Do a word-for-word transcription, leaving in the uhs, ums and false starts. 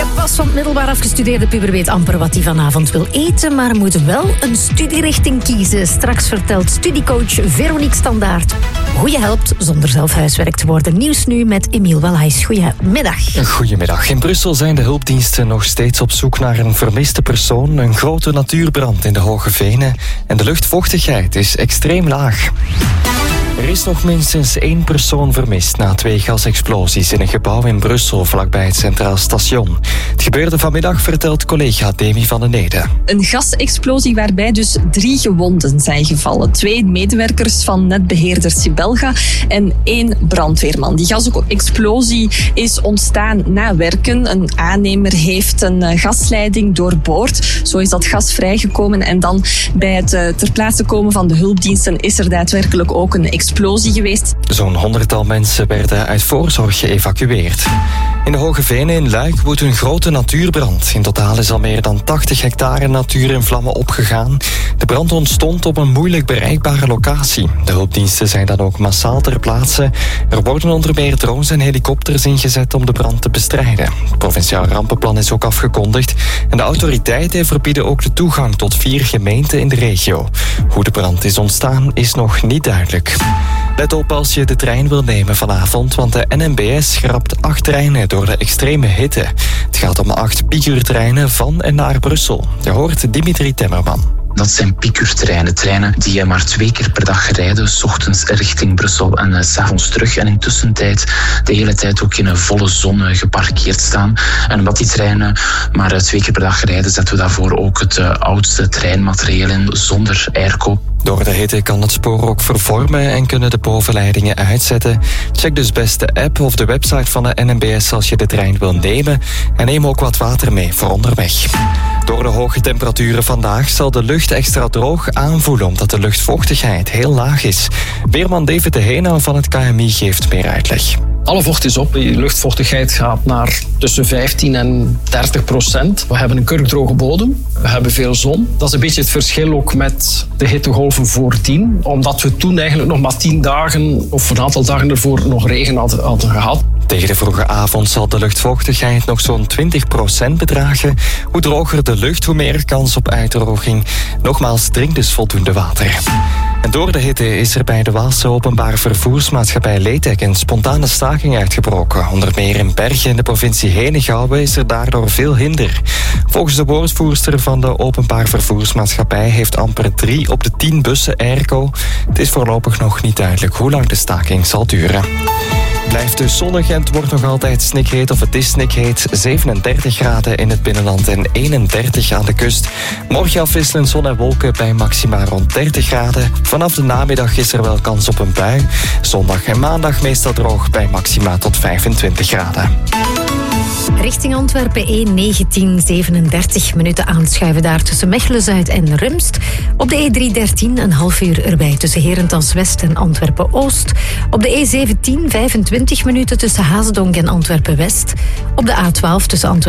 Je pas van het middelbaar afgestudeerde puber weet amper wat hij vanavond wil eten, maar moet wel een studierichting kiezen. Straks vertelt studiecoach Veronique Standaard hoe je helpt zonder zelf huiswerk te worden. Nieuws nu met Emiel Welhuis. Goedemiddag. Goedemiddag. In Brussel zijn de hulpdiensten nog steeds op zoek naar een vermiste persoon, een grote natuurbrand in de Hoge Venen en de luchtvochtigheid is extreem laag. Er is nog minstens één persoon vermist na twee gasexplosies in een gebouw in Brussel vlakbij het Centraal Station. Het gebeurde vanmiddag, vertelt collega Demi van den Ede. Een gasexplosie waarbij dus drie gewonden zijn gevallen. Twee medewerkers van netbeheerder Sibelga en één brandweerman. Die gasexplosie is ontstaan na werken. Een aannemer heeft een gasleiding doorboord. Zo is dat gas vrijgekomen en dan bij het ter plaatse komen van de hulpdiensten is er daadwerkelijk ook een explosie geweest. Zo'n honderdtal mensen werden uit voorzorg geëvacueerd. In de Hoge Venen in Luik woedt een grote natuurbrand. In totaal is al meer dan tachtig hectare natuur in vlammen opgegaan. De brand ontstond op een moeilijk bereikbare locatie. De hulpdiensten zijn dan ook massaal ter plaatse. Er worden onder meer drones en helikopters ingezet om de brand te bestrijden. Het provinciaal rampenplan is ook afgekondigd. En de autoriteiten verbieden ook de toegang tot vier gemeenten in de regio. Hoe de brand is ontstaan is nog niet duidelijk. Let op als je de trein wil nemen vanavond, want de N M B S schrapt acht treinen door de extreme hitte. Het gaat om acht piekuurtreinen van en naar Brussel. Je hoort Dimitri Temmerman. Dat zijn piekuurtreinen, treinen die maar twee keer per dag rijden, 's ochtends richting Brussel en uh, 's avonds terug. En intussen tijd de hele tijd ook in een volle zon geparkeerd staan. En omdat die treinen maar uh, twee keer per dag rijden, zetten we daarvoor ook het uh, oudste treinmaterieel in, zonder airco. Door de hitte kan het spoor ook vervormen en kunnen de bovenleidingen uitzetten. Check dus best de app of de website van de N M B S als je de trein wil nemen. En neem ook wat water mee voor onderweg. Door de hoge temperaturen vandaag zal de lucht extra droog aanvoelen, omdat de luchtvochtigheid heel laag is. Weerman David de Heenau van het K M I geeft meer uitleg. Alle vocht is op. De luchtvochtigheid gaat naar tussen vijftien en dertig procent. We hebben een kurkdroge bodem. We hebben veel zon. Dat is een beetje het verschil ook met de hittegolven voordien. Omdat we toen eigenlijk nog maar tien dagen of een aantal dagen ervoor nog regen hadden, hadden gehad. Tegen de vroege avond zal de luchtvochtigheid nog zo'n twintig procent bedragen. Hoe droger de lucht, hoe meer kans op uitdroging. Nogmaals, drink dus voldoende water. En door de hitte is er bij de Waalse openbare vervoersmaatschappij Letec een spontane staking uitgebroken. Onder meer in Bergen in de provincie Henegouwen is er daardoor veel hinder. Volgens de woordvoerster van de openbaar vervoersmaatschappij heeft amper drie op de tien bussen airco. Het is voorlopig nog niet duidelijk hoe lang de staking zal duren. Blijft dus zonnig en het wordt nog altijd snikheet of het is snikheet. zevenendertig graden in het binnenland en eenendertig aan de kust. Morgen afwisselend zon en wolken bij maxima rond dertig graden. Vanaf de namiddag is er wel kans op een bui. Zondag en maandag meestal droog bij maxima tot vijfentwintig graden. Richting Antwerpen E negentien, zevenendertig minuten aanschuiven daar tussen Mechelen-Zuid en Rumst. Op de E driehonderddertien een half uur erbij tussen Herentals-West en Antwerpen-Oost. Op de E zeventien vijfentwintig minuten tussen Haasdonk en Antwerpen-West. Op de A twaalf tussen Antwerpen